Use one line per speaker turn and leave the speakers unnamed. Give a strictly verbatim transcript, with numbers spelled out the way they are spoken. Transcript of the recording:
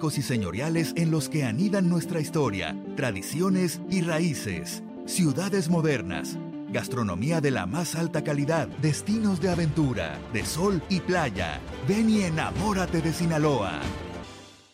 históricos y señoriales en los que anidan nuestra historia, tradiciones y raíces. Ciudades modernas, gastronomía de la más alta calidad, destinos de aventura, de sol y playa. Ven y enamórate de Sinaloa.